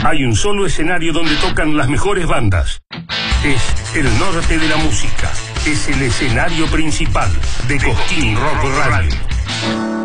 Hay un solo escenario donde tocan las mejores bandas. Es el norte de la música. Es el escenario principal de Cosquín Rock Radio.